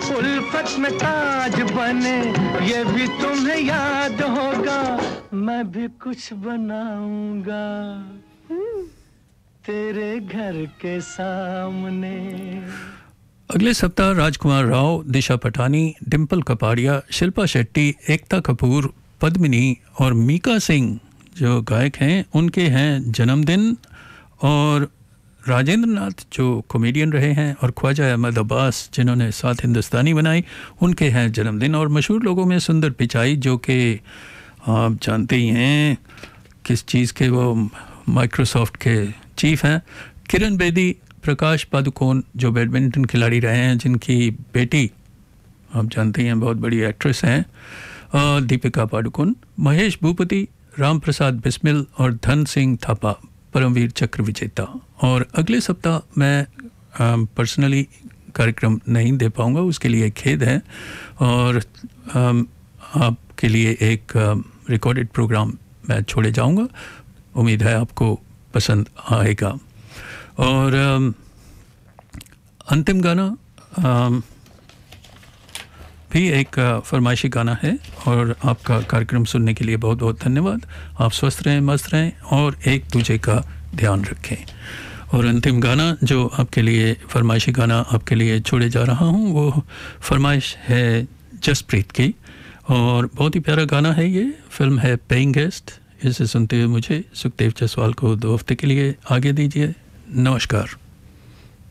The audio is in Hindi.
उल्फत में ताज बने ये भी तुम्हें याद होगा, मैं भी कुछ बनाऊंगा तेरे घर के सामने। अगले सप्ताह राजकुमार राव, दिशा पटानी, डिम्पल कपाड़िया, शिल्पा शेट्टी, एकता कपूर, पद्मिनी और मीका सिंह जो गायक हैं उनके हैं जन्मदिन। और राजेंद्र नाथ जो कॉमेडियन रहे हैं और ख्वाजा अहमद अब्बास जिन्होंने साथ हिंदुस्तानी बनाई उनके हैं जन्मदिन। और मशहूर लोगों में सुंदर पिचाई जो कि आप जानते ही हैं किस चीज़ के, वो माइक्रोसॉफ्ट के चीफ हैं, किरण बेदी, प्रकाश पादुकोण जो बैडमिंटन खिलाड़ी रहे हैं जिनकी बेटी आप जानते हैं बहुत बड़ी एक्ट्रेस हैं, दीपिका पादुकोण, महेश भूपति, राम प्रसाद बिस्मिल और धन सिंह थापा परमवीर चक्र विजेता। और अगले सप्ताह मैं पर्सनली कार्यक्रम नहीं दे पाऊंगा, उसके लिए खेद है। और आपके लिए एक रिकॉर्डेड प्रोग्राम मैं छोड़े जाऊंगा, उम्मीद है आपको पसंद आएगा। और अंतिम गाना भी एक फरमाइशी गाना है। और आपका कार्यक्रम सुनने के लिए बहुत बहुत धन्यवाद। आप स्वस्थ रहें, मस्त रहें और एक दूसरे का ध्यान रखें। और अंतिम गाना जो आपके लिए फरमाइशी गाना आपके लिए छोड़े जा रहा हूँ वो फरमाइश है जसप्रीत की और बहुत ही प्यारा गाना है ये। फिल्म है पेइंग गेस्ट। इसे सुनते हुए मुझे सुखदेव जायसवाल को 2 हफ्ते के लिए आगे दीजिए। नमस्कार।